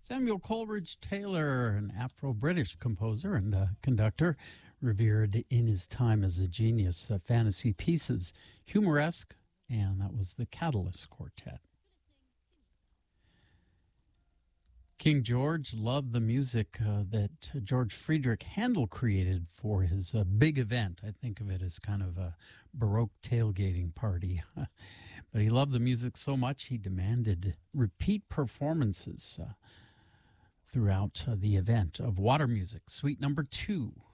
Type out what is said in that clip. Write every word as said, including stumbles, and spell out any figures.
Samuel Coleridge Taylor, an Afro-British composer and uh, conductor, revered in his time as a genius. Uh, fantasy pieces, humoresque, and that was the Catalyst Quartet. King George loved the music uh, that George Friedrich Handel created for his uh, big event. I think of it as kind of a Baroque tailgating party. But he loved the music so much he demanded repeat performances uh, throughout uh, the event of Water Music, Suite Number Two.